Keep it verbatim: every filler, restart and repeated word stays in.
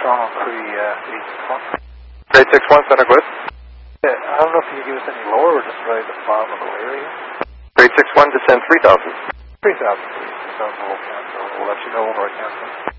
Toronto, Cree uh, eight six one. eight six one, Center, go ahead. Yeah, I don't know if you can give us any lower or just right at the bottom of the area. eight six one, descend three thousand. three thousand, please. three thousand, we'll cancel. We'll let you know when we're canceling.